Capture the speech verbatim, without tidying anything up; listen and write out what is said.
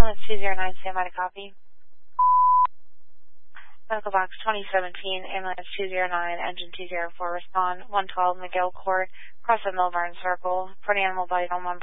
Ambulance two zero nine, stand by to copy. Medical box twenty seventeen, ambulance two zero nine, engine two zero four, respond, one twelve McGill Court, cross the Milburn Circle, for an animal bite on one